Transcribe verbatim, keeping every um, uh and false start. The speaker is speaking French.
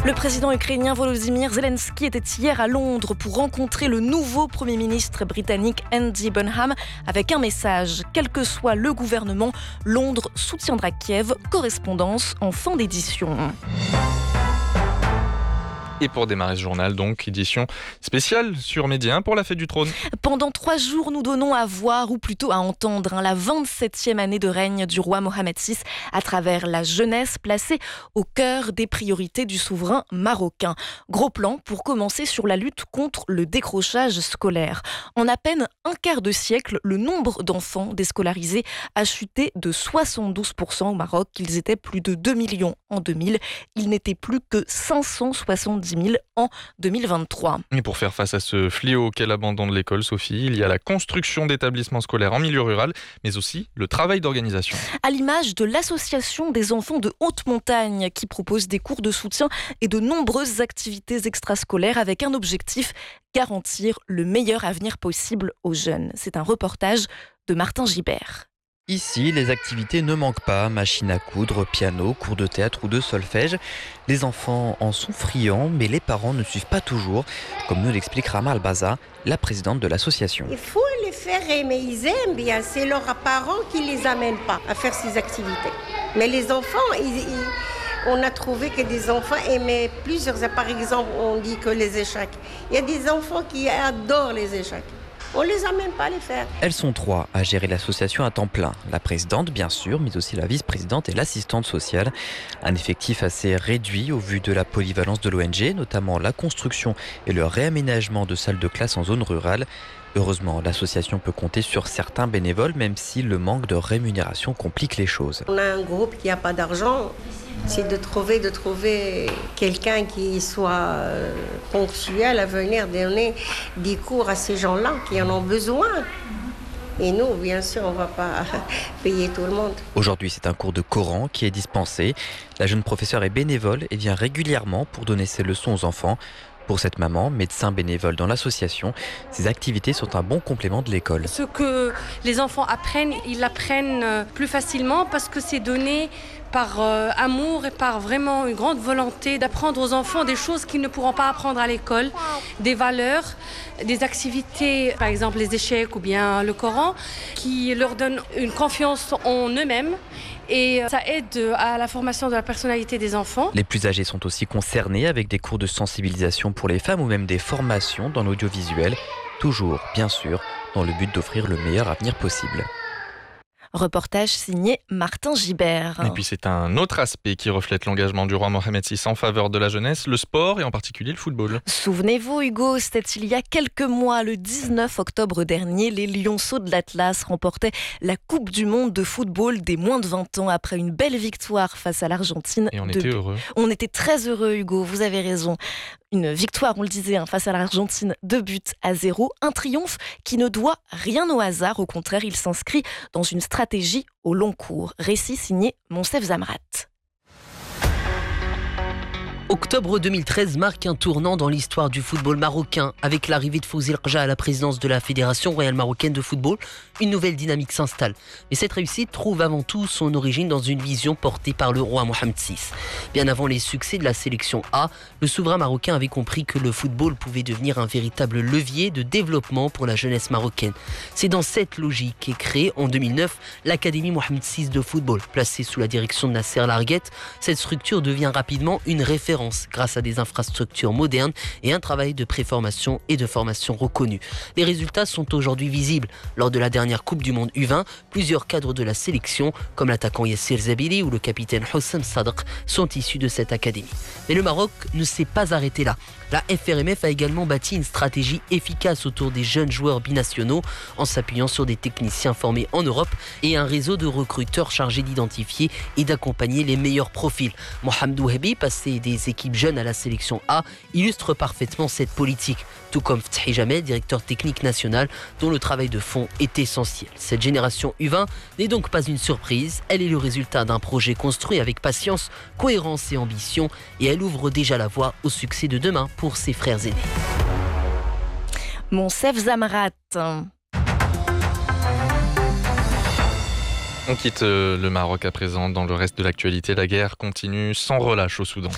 Le président ukrainien Volodymyr Zelensky était hier à Londres pour rencontrer le nouveau Premier ministre britannique Andy Burnham avec un message. Quel que soit le gouvernement, Londres soutiendra Kiev. Correspondance en fin d'édition. Et pour démarrer ce journal, donc, édition spéciale sur Média un pour la fête du trône. Pendant trois jours, nous donnons à voir, ou plutôt à entendre, hein, la vingt-septième année de règne du roi Mohamed six à travers la jeunesse placée au cœur des priorités du souverain marocain. Gros plan pour commencer sur la lutte contre le décrochage scolaire. En à peine un quart de siècle, le nombre d'enfants déscolarisés a chuté de soixante-douze pour cent au Maroc. Ils étaient plus de deux millions en deux mille. Ils n'étaient plus que cinq cent soixante-dix mille en deux mille vingt-trois. Et pour faire face à ce fléau qu'est l'abandon de l'école, Sophie, il y a la construction d'établissements scolaires en milieu rural, mais aussi le travail d'organisation. À l'image de l'association des enfants de haute montagne qui propose des cours de soutien et de nombreuses activités extrascolaires avec un objectif, garantir le meilleur avenir possible aux jeunes. C'est un reportage de Martin Gibert. Ici, les activités ne manquent pas, machine à coudre, piano, cours de théâtre ou de solfège. Les enfants en sont friands, mais les parents ne suivent pas toujours, comme nous l'explique Rama Albaza, la présidente de l'association. Il faut les faire aimer, ils aiment bien, c'est leurs parents qui ne les amènent pas à faire ces activités. Mais les enfants, ils, ils, on a trouvé que des enfants aimaient plusieurs. Par exemple, on dit que les échecs. Il y a des enfants qui adorent les échecs. On ne les amène pas à les faire. Elles sont trois à gérer l'association à temps plein. La présidente, bien sûr, mais aussi la vice-présidente et l'assistante sociale. Un effectif assez réduit au vu de la polyvalence de l'O N G, notamment la construction et le réaménagement de salles de classe en zone rurale. Heureusement, l'association peut compter sur certains bénévoles, même si le manque de rémunération complique les choses. On a un groupe qui n'a pas d'argent. C'est de trouver, de trouver quelqu'un qui soit ponctuel à venir donner des cours à ces gens-là qui en ont besoin. Et nous, bien sûr, on ne va pas payer tout le monde. Aujourd'hui, c'est un cours de Coran qui est dispensé. La jeune professeure est bénévole et vient régulièrement pour donner ses leçons aux enfants. Pour cette maman, médecin bénévole dans l'association, ces activités sont un bon complément de l'école. Ce que les enfants apprennent, ils l'apprennent plus facilement parce que c'est donné par euh, amour et par vraiment une grande volonté d'apprendre aux enfants des choses qu'ils ne pourront pas apprendre à l'école, des valeurs, des activités, par exemple les échecs ou bien le Coran, qui leur donnent une confiance en eux-mêmes. Et ça aide à la formation de la personnalité des enfants. Les plus âgés sont aussi concernés avec des cours de sensibilisation pour les femmes ou même des formations dans l'audiovisuel. Toujours, bien sûr, dans le but d'offrir le meilleur avenir possible. Reportage signé Martin Gibert. Et puis c'est un autre aspect qui reflète l'engagement du roi Mohamed six en faveur de la jeunesse, le sport et en particulier le football. Souvenez-vous Hugo, c'était il y a quelques mois, le dix-neuf octobre dernier, les Lionceaux de l'Atlas remportaient la Coupe du Monde de football des moins de vingt ans après une belle victoire face à l'Argentine. Et on de... était heureux. On était très heureux Hugo, vous avez raison. Une victoire, on le disait, hein, face à l'Argentine, deux buts à zéro. Un triomphe qui ne doit rien au hasard. Au contraire, il s'inscrit dans une stratégie au long cours. Récit signé Monsef Zamrat. Octobre deux mille treize marque un tournant dans l'histoire du football marocain. Avec l'arrivée de Fawzi El-Rja à la présidence de la Fédération royale marocaine de football, une nouvelle dynamique s'installe. Mais cette réussite trouve avant tout son origine dans une vision portée par le roi Mohamed six. Bien avant les succès de la sélection A, le souverain marocain avait compris que le football pouvait devenir un véritable levier de développement pour la jeunesse marocaine. C'est dans cette logique qu'est créée en deux mille neuf l'Académie Mohamed six de football. Placée sous la direction de Nasser Larguette, cette structure devient rapidement une référence grâce à des infrastructures modernes et un travail de préformation et de formation reconnu. Les résultats sont aujourd'hui visibles. Lors de la dernière Coupe du Monde U vingt, plusieurs cadres de la sélection, comme l'attaquant Yassir Zabili ou le capitaine Hossam Sadr, sont issus de cette académie. Mais le Maroc ne s'est pas arrêté là. La F R M F a également bâti une stratégie efficace autour des jeunes joueurs binationaux en s'appuyant sur des techniciens formés en Europe et un réseau de recruteurs chargés d'identifier et d'accompagner les meilleurs profils. Mohamed Ouhabi, passé des équipes jeunes à la sélection A, illustre parfaitement cette politique, tout comme Fthi Jamel, directeur technique national, dont le travail de fond est essentiel. Cette génération U vingt n'est donc pas une surprise, elle est le résultat d'un projet construit avec patience, cohérence et ambition, et elle ouvre déjà la voie au succès de demain pour ses frères aînés. Monsef Zamrat. On quitte le Maroc à présent. Dans le reste de l'actualité, la guerre continue sans relâche au Soudan.